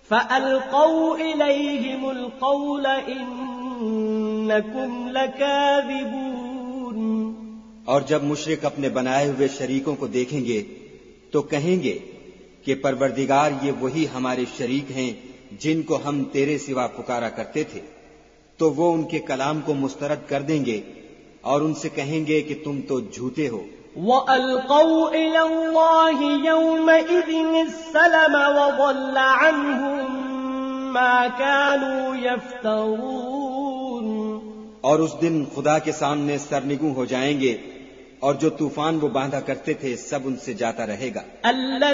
फ़अल्क़ौ इलैहिमुल क़ौल इन्नकुम लकाज़िबून। और जब मुशरिक अपने बनाए हुए शरीकों को देखेंगे तो कहेंगे कि परवरदिगार, ये वही हमारे शरीक हैं जिनको हम तेरे सिवा पुकारा करते थे। तो वो उनके कलाम को मुस्तरद कर देंगे और उनसे कहेंगे कि तुम तो झूठे हो। वअल्क़ौ इलल्लाहि यौमइज़िन अस्सलम वज़ल्ल अन्हुम मा कानू यफ्तरून। और उस दिन खुदा के सामने सरनिगू हो जाएंगे और जो तूफान वो बांधा करते थे सब उनसे जाता रहेगा।